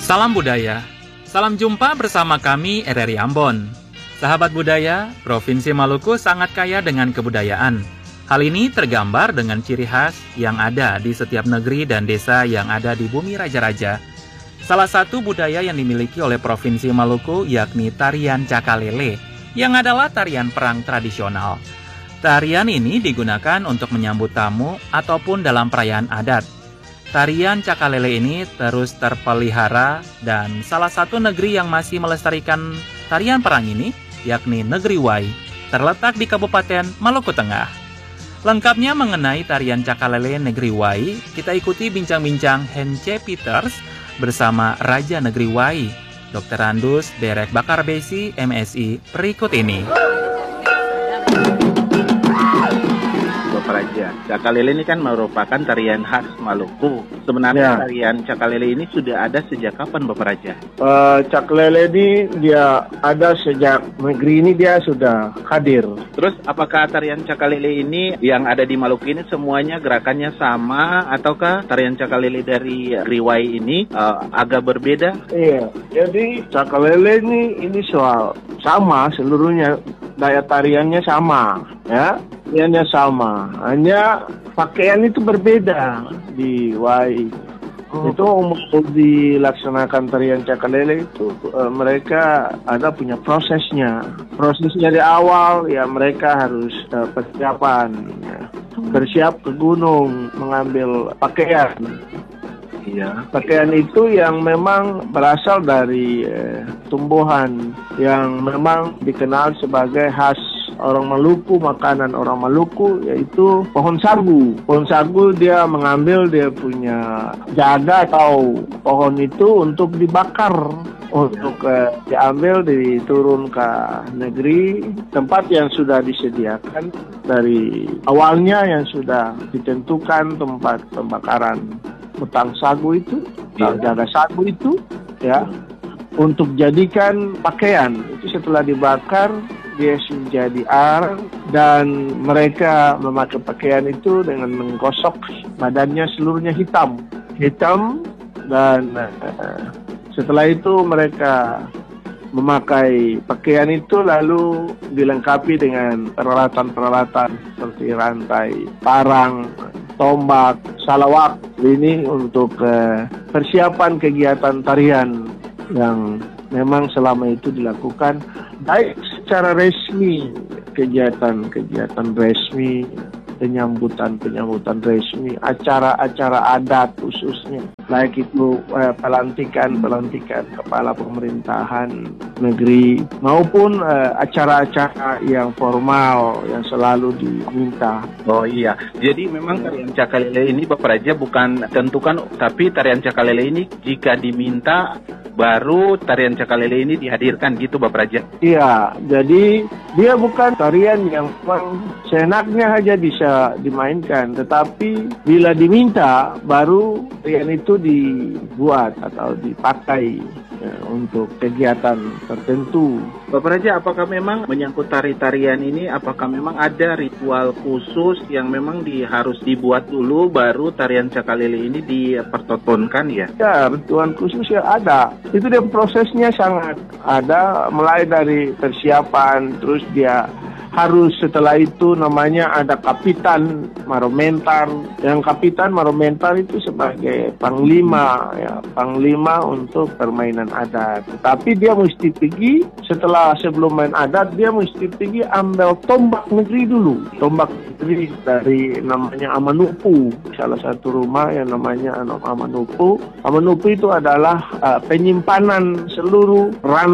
Salam budaya, salam jumpa bersama kami RRI Ambon. Sahabat budaya, Provinsi Maluku sangat kaya dengan kebudayaan. Hal ini tergambar dengan ciri khas yang ada di setiap negeri dan desa yang ada di bumi raja-raja. Salah satu budaya yang dimiliki oleh Provinsi Maluku yakni tarian cakalele, yang adalah tarian perang tradisional. Tarian ini digunakan untuk menyambut tamu ataupun dalam perayaan adat. Tarian cakalele ini terus terpelihara dan salah satu negeri yang masih melestarikan tarian perang ini yakni Negeri Wai, terletak di Kabupaten Maluku Tengah. Lengkapnya mengenai tarian cakalele Negeri Wai, kita ikuti bincang-bincang Hence Peters bersama Raja Negeri Wai, Dr. Andus Derek Bakarbesi, MSI, berikut ini. Raja. Cakalele ini kan merupakan tarian khas Maluku. Sebenarnya tarian cakalele ini sudah ada sejak kapan, Bapak Raja? Cakalele ini dia ada sejak negeri ini dia sudah hadir. Terus apakah tarian cakalele ini yang ada di Maluku ini semuanya gerakannya sama ataukah tarian cakalele dari Riwai ini agak berbeda? Iya, jadi cakalele ini soal sama seluruhnya, daya tariannya sama, ya. Tariannya sama, hanya pakaian itu berbeda di Wai. Itu untuk dilaksanakan tarian cakalele itu mereka ada punya prosesnya. Prosesnya di awal ya mereka harus persiapan, ya. Bersiap ke gunung mengambil pakaian. Ya, pakaian itu yang memang berasal dari tumbuhan yang memang dikenal sebagai khas orang Maluku, makanan orang Maluku, yaitu pohon sagu. Pohon sagu dia mengambil dia punya jaga atau pohon itu untuk dibakar, untuk diambil diturun ke negeri tempat yang sudah disediakan dari awalnya yang sudah ditentukan tempat pembakaran batang sagu itu, jaga sagu itu, ya, untuk jadikan pakaian. Itu setelah dibakar dia menjadi arang dan mereka memakai pakaian itu dengan menggosok badannya seluruhnya hitam dan setelah itu mereka memakai pakaian itu lalu dilengkapi dengan peralatan-peralatan seperti rantai, parang, tombak, salawak. Ini untuk persiapan kegiatan tarian yang memang selama itu dilakukan baik secara resmi, kegiatan resmi, penyambutan resmi, acara-acara adat khususnya, baik itu pelantikan kepala pemerintahan negeri maupun acara-acara yang formal yang selalu diminta. Oh iya, jadi memang tarian cakalele ini Bapak Raja bukan tentukan, tapi tarian cakalele ini jika diminta baru tarian cakalele ini dihadirkan gitu Bapak Raja? Iya, jadi dia bukan tarian yang seenaknya aja bisa dimainkan, tetapi bila diminta baru tarian itu dibuat atau dipakai ya, untuk kegiatan tertentu. Bapak Raja, apakah memang menyangkut tari-tarian ini, apakah memang ada ritual khusus yang memang harus dibuat dulu baru tarian cakalele ini dipertontonkan ya? Ya, ritual khusus ya ada. Itu dia prosesnya sangat ada, mulai dari persiapan, terus dia harus setelah itu namanya ada kapitan maromentar. Yang kapitan maromentar itu sebagai panglima, ya, panglima untuk permainan adat. Tapi dia mesti pergi sebelum main adat dia mesti pergi ambil tombak negeri dulu. Tombak negeri dari namanya Amanupu. Salah satu rumah yang namanya Amanupu. Amanupu itu adalah penyimpanan seluruh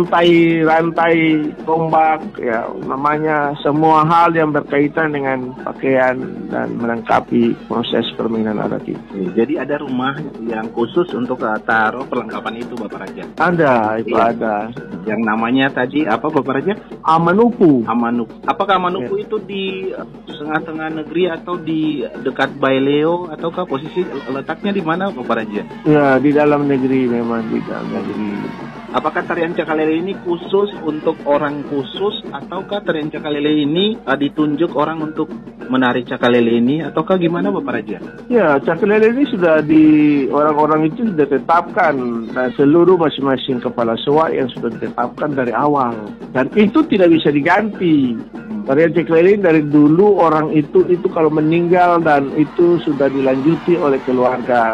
rantai tombak, ya, namanya semua hal yang berkaitan dengan pakaian dan melengkapi proses permainan adat itu. Jadi ada rumah yang khusus untuk taruh perlengkapan itu Bapak Raja? Ada, itu ada. Yang namanya tadi apa Bapak Raja? Amanupu. Apakah Amanupu itu di tengah-tengah negeri atau di dekat Baileo ataukah posisi letaknya di mana Bapak Raja? Ya, di dalam negeri memang, di dalam negeri. Apakah tarian cakalele ini khusus untuk orang khusus ataukah tarian cakalele ini ditunjuk orang untuk menari cakalele ini ataukah gimana Bapak Raja? Ya, cakalele ini sudah orang-orang itu sudah tetapkan dan seluruh masing-masing kepala suak yang sudah ditetapkan dari awal dan itu tidak bisa diganti. Tarian cakalele dari dulu orang itu kalau meninggal dan itu sudah dilanjuti oleh keluarga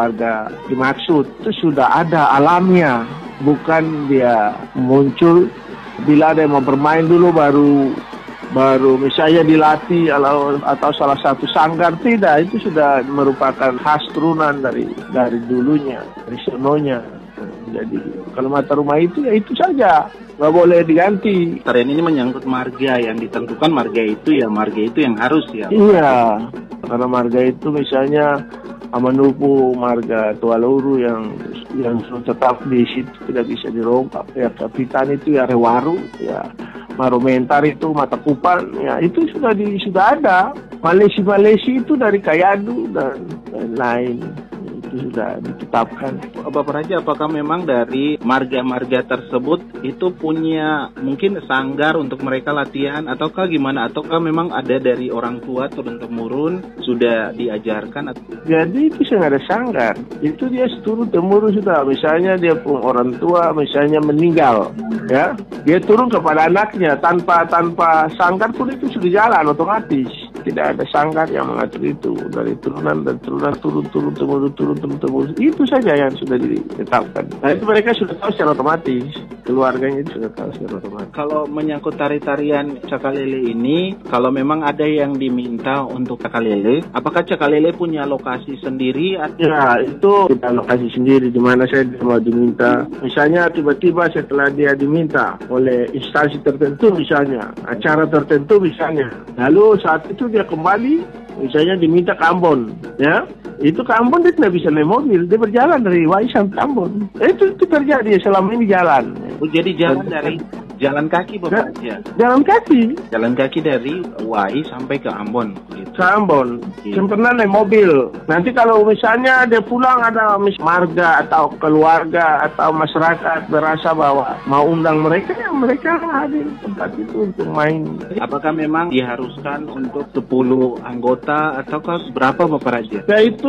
dimaksud itu sudah ada alamnya, bukan dia muncul bila ada yang mau bermain dulu baru misalnya dilatih atau salah satu sanggar. Tidak, itu sudah merupakan khas turunan dari dulunya, dari sononya. Jadi kalau mata rumah itu ya itu saja, nggak boleh diganti. Tarian ini menyangkut marga yang ditentukan, marga itu yang harus ya. Iya, karena marga itu misalnya Amanupu, marga Tualuru yang tetap di situ tidak bisa dirombak. Ya kapitan itu ya Rewaru, ya Maromentar itu mata kupan, ya itu sudah ada. Malesi itu dari Kayadu dan lain. Itu sudah ditetapkan. Bapak Raja, apakah memang dari marga-marga tersebut itu punya mungkin sanggar untuk mereka latihan ataukah gimana? Ataukah memang ada dari orang tua turun-temurun sudah diajarkan? Jadi itu sudah ada sanggar. Itu dia turun-temurun sudah. Misalnya dia pun orang tua misalnya meninggal, ya dia turun kepada anaknya tanpa sanggar pun itu sudah jalan otomatis. Tidak ada sanggar yang mengatur itu dari turunan dan turunan turun itu saja yang sudah ditetapkan. Nah itu mereka sudah tahu secara otomatis, keluarganya itu sudah tahu secara otomatis. Kalau menyangkut tari-tarian cakalele ini, kalau memang ada yang diminta untuk cakalele, apakah cakalele punya lokasi sendiri? Ya itu kita lokasi sendiri di mana saya mau diminta. Misalnya tiba-tiba setelah dia diminta oleh instansi tertentu misalnya, acara tertentu misalnya, lalu saat itu dia kembali, misalnya diminta ke Ambon, ya, itu ke Ambon dia tidak bisa naik mobil, dia berjalan dari Wai sampai Ambon. Itu terjadi selama ini jalan. Oh, jadi jalan kaki Bapak Raja? Jalan kaki dari Wai sampai ke Ambon. Gitu. Ke Ambon, sempurna naik mobil. Nanti kalau misalnya dia pulang ada marga atau keluarga atau masyarakat berasa bahwa mau undang mereka, ya mereka hadir tempat itu untuk main. Apakah memang diharuskan untuk 10 anggota ataukah berapa Bapak Raja? Ya itu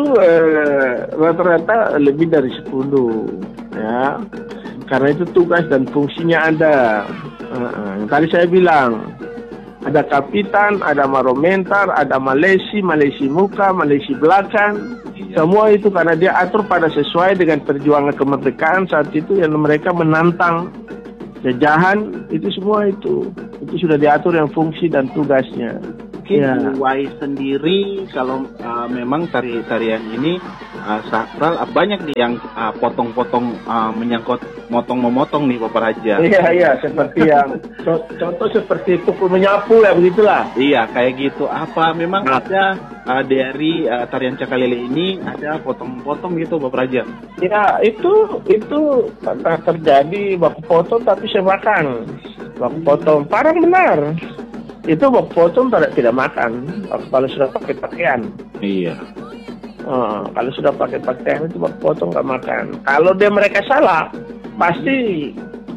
rata-rata lebih dari 10 ya. Karena itu tugas dan fungsinya ada. Yang tadi saya bilang ada kapitan, ada maromentar, ada malesi muka, malesi belakang. Semua itu karena dia atur pada sesuai dengan perjuangan kemerdekaan saat itu yang mereka menantang jajahan, itu semua itu sudah diatur yang fungsi dan tugasnya. Mungkin di Wai sendiri kalau memang tarian ini sakral banyak nih yang potong-potong menyangkut memotong nih Bapak Raja. Iya seperti yang contoh seperti pukul menyapu ya begitulah. Iya kayak gitu. Apa memang ada dari tarian cakalele ini ada potong-potong gitu Bapak Raja? Ya itu pernah terjadi baku potong tapi saya makan. Baku potong parang benar. Itu baku potong tidak makan kalau sudah pakai pakaian. Iya. Kalau sudah pakai pakaian itu baku potong nggak makan. Kalau mereka salah, pasti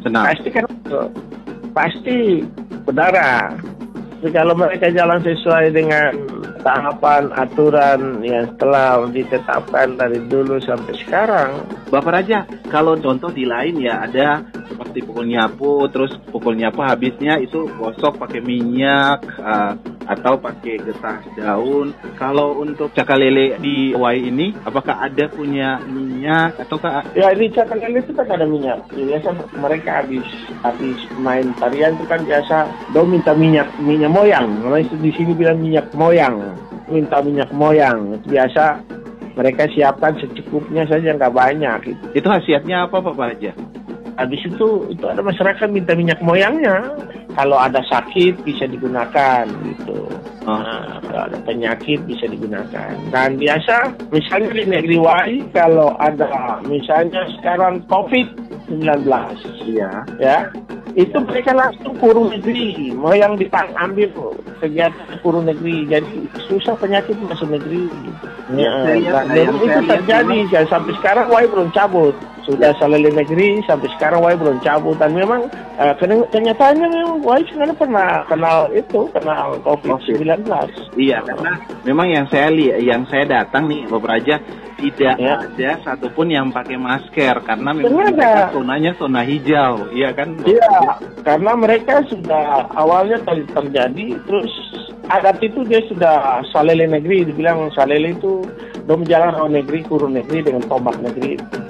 berdarah. Jadi kalau mereka jalan sesuai dengan tahapan aturan yang telah ditetapkan dari dulu sampai sekarang. Bapak Raja, kalau contoh di lain ya ada seperti pukul nyapu, terus pukul nyapu habisnya itu gosok pakai minyak atau pakai getah daun. Kalau untuk cakalele di Wai ini, apakah ada punya minyak ataukah? Ya di cakalele itu kan ada minyak. Biasa mereka habis main tarian itu kan biasa minta minyak moyang. Namanya di sini bilang minyak moyang. Minta minyak moyang. Itu biasa mereka siapkan secukupnya saja, nggak banyak. Gitu. Itu khasiatnya apa Pak Raja? Habis itu ada masyarakat minta minyak moyangnya. Kalau ada sakit bisa digunakan gitu. Nah, kalau ada penyakit bisa digunakan. Dan biasa misalnya di negeri Wai kalau ada misalnya sekarang COVID-19 ya itu mereka langsung kurung negeri, moyang ambil kegiatan kurung negeri, jadi susah penyakit masuk negeri. Dan itu terjadi sampai sekarang Wai belum cabut Sudah Salele negeri sampai sekarang Wai belum cabut, dan memang kenyataannya memang Wai sebenarnya pernah kenal COVID-19. Iya, karena memang yang saya datang nih Bapak Raja tidak ada satupun yang pakai masker karena memang mereka zonanya zona hijau, iya kan? Iya, karena mereka sudah awalnya terjadi, terus adat itu dia sudah Salele negeri, dibilang Salele itu dom jalan orang negeri, kurun negeri dengan tombak negeri.